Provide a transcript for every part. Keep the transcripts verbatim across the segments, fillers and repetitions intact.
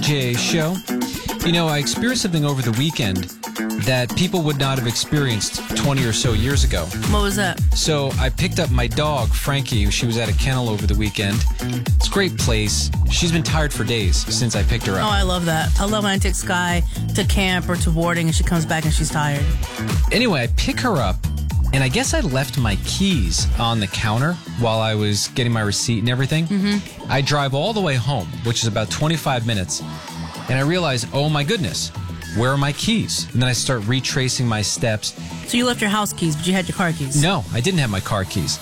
J Show. You know, I experienced something over the weekend that people would not have experienced twenty or so years ago. What was that? So I picked up my dog, Frankie. She was at a kennel over the weekend. It's a great place. She's been tired for days since I picked her Oh, up. I love that. I love when I take Sky to camp or to boarding and she comes back and she's tired. Anyway, I pick her up, and I guess I left my keys on the counter while I was getting my receipt and everything. Mm-hmm. I drive all the way home, which is about twenty-five minutes, and I realize, oh my goodness, where are my keys? And then I start retracing my steps. So you left your house keys, but you had your car keys. No, I didn't have my car keys.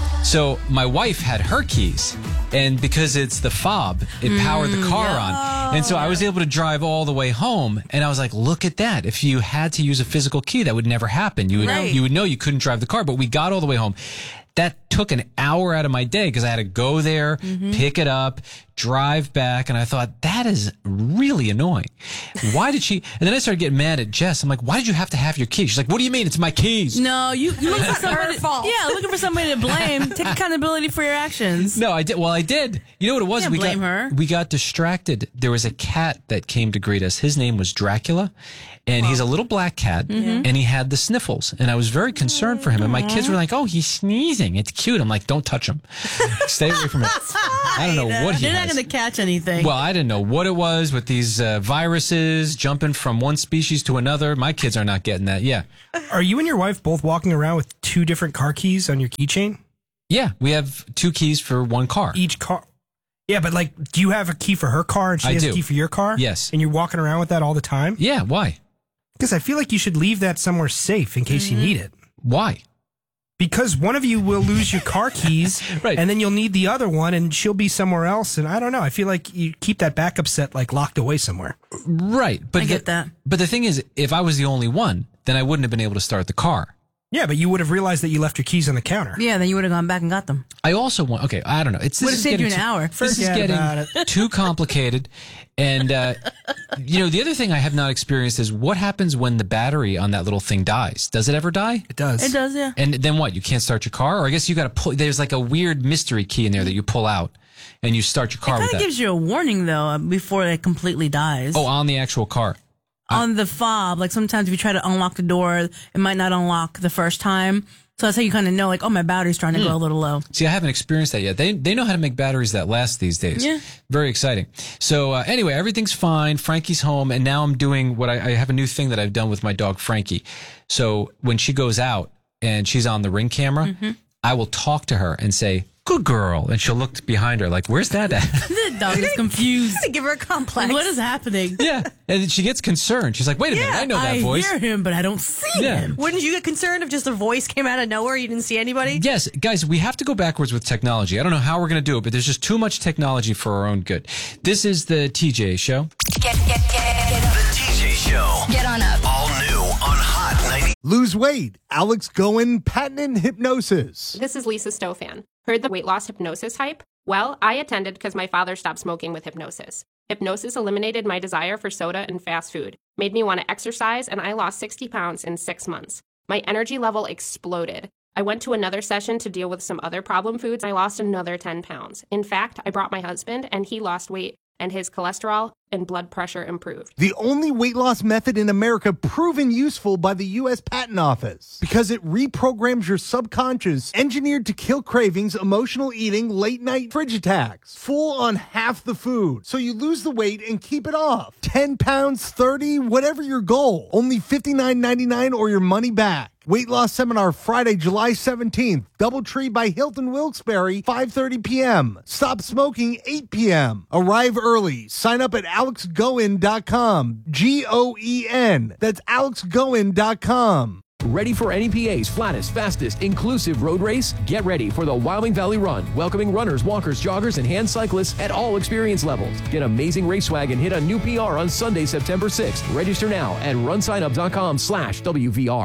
So my wife had her keys, and because it's the fob, it powered the car yeah. on. And so I was able to drive all the way home, and I was like, look at that. If you had to use a physical key, that would never happen. You would, Right. you would know you couldn't drive the car, but we got all the way home. That took an hour out of my day because I had to go there, Mm-hmm. pick it up, drive back, and I thought, that is really annoying. Why did she? And then I started getting mad at Jess. I'm like, why did you have to have your keys? She's like, what do you mean? It's my keys. No, you, you looking for somebody. fault. Yeah, looking for somebody to blame. Take accountability for your actions. No, I did. Well, I did. You know what it was? Can't we blame got her. we got distracted. There was a cat that came to greet us. His name was Dracula, and he's a little black cat, Mm-hmm. and he had the sniffles. And I was very concerned for him. And my kids were like, "Oh, he's sneezing. It's cute." I'm like, "Don't touch him. Stay away from him." I don't know what he They're not has. going to catch anything. Well, I didn't know what it was with these uh, viruses jumping from one species to another. My kids are not getting that. Yeah, Are you and your wife both walking around with two different car keys on your keychain? yeah. We have two keys for one car. Each car. Yeah, but like, do you have a key for her car and she I has do. a key for your car? Yes. And you're walking around with that all the time? Yeah. Why? Because I feel like you should leave that somewhere safe in case Mm-hmm. you need it. Why? Because one of you will lose your car keys, Right. and then you'll need the other one, and she'll be somewhere else. And I don't know. I feel like you keep that backup set like locked away somewhere. Right. But I get the, that. But the thing is, if I was the only one, then I wouldn't have been able to start the car. Yeah, but you would have realized that you left your keys on the counter. Yeah, then you would have gone back and got them. I also want. Okay, I don't know. It's this Would have is saved you getting an too- hour. This is Forget about getting it. too complicated, and uh, you know the other thing I have not experienced is what happens when the battery on that little thing dies. Does it ever die? It does. It does, yeah. And then what? You can't start your car, or I guess you got to pull. There's like a weird mystery key in there that you pull out, and you start your car Kind with of that. gives you a warning, though, before it completely dies. Oh, on the actual car. On the fob, like sometimes if you try to unlock the door, it might not unlock the first time. So that's how you kind of know, like, oh, my battery's trying to Hmm. go a little low. See, I haven't experienced that yet. They they know how to make batteries that last these days. Yeah. Very exciting. So uh, anyway, everything's fine. Frankie's home, and now I'm doing what I, I have a new thing that I've done with my dog Frankie. So when she goes out and she's on the Ring camera, Mm-hmm. I will talk to her and say, "Good girl," and she'll look behind her like, "Where's that at?" The dog is confused. To give her a complex. What is happening? Yeah, and then she gets concerned. She's like, "Wait a minute, I know that I voice." hear him, but I don't see Yeah. him. Wouldn't you get concerned if just a voice came out of nowhere? You didn't see anybody? Yes, guys, we have to go backwards with technology. I don't know how we're going to do it, but there's just too much technology for our own good. This is the T J Show. Get, get, get, get up. The T J Show. Get on up. All new on Hot ninety. Lose weight. Alex Goen, patented hypnosis. This is Lisa Stofan. Heard the weight loss hypnosis hype? Well, I attended because my father stopped smoking with hypnosis. Hypnosis eliminated my desire for soda and fast food, made me want to exercise, and I lost sixty pounds in six months. My energy level exploded. I went to another session to deal with some other problem foods, and I lost another ten pounds. In fact, I brought my husband, and he lost weight, and his cholesterol and blood pressure improved. The only weight loss method in America proven useful by the U S Patent Office because it reprograms your subconscious, engineered to kill cravings, emotional eating, late night fridge attacks, full on half the food. So you lose the weight and keep it off. ten pounds, thirty, whatever your goal. Only fifty-nine ninety-nine or your money back. Weight loss seminar Friday, July seventeenth. Doubletree by Hilton Wilkes-Barre, five thirty p.m. Stop smoking, eight p.m. Arrive early. Sign up at alex goen dot com. G O E N. That's alex goen dot com. Ready for N E P A's flattest, fastest, inclusive road race? Get ready for the Wyoming Valley Run, welcoming runners, walkers, joggers, and hand cyclists at all experience levels. Get amazing race swag and hit a new P R on Sunday, September sixth. Register now at runsignup dot com slash W V R.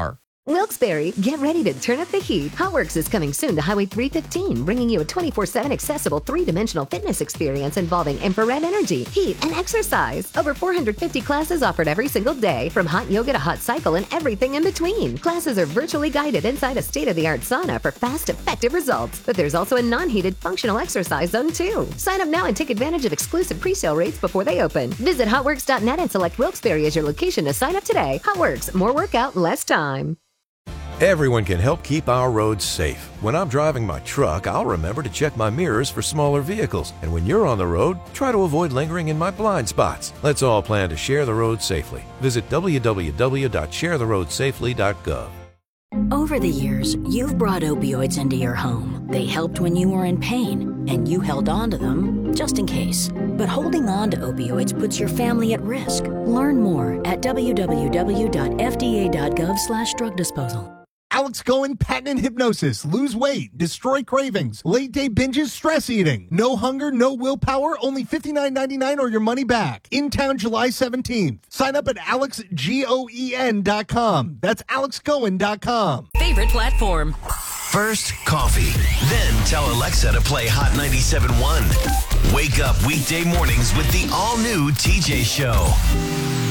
Wilkes-Barre, get ready to turn up the heat. HotWorks is coming soon to Highway three fifteen, bringing you a twenty-four seven accessible three-dimensional fitness experience involving infrared energy, heat, and exercise. Over four hundred fifty classes offered every single day, from hot yoga to hot cycle and everything in between. Classes are virtually guided inside a state-of-the-art sauna for fast, effective results. But there's also a non-heated functional exercise zone too. Sign up now and take advantage of exclusive pre-sale rates before they open. Visit hotworks dot net and select Wilkes-Barre as your location to sign up today. HotWorks, more workout, less time. Everyone can help keep our roads safe. When I'm driving my truck, I'll remember to check my mirrors for smaller vehicles. And when you're on the road, try to avoid lingering in my blind spots. Let's all plan to share the road safely. Visit w w w dot share the road safely dot gov. Over the years, you've brought opioids into your home. They helped when you were in pain, and you held on to them just in case. But holding on to opioids puts your family at risk. Learn more at w w w dot f d a dot gov slash drug disposal. Alex Cohen, patent and hypnosis, lose weight, destroy cravings, late day binges, stress eating, no hunger, no willpower, only fifty-nine ninety-nine or your money back. In town July seventeenth. Sign up at alex goen dot com. That's alex goen dot com. Favorite platform. First, coffee. Then tell Alexa to play Hot ninety-seven point one. Wake up weekday mornings with the all-new T J Show.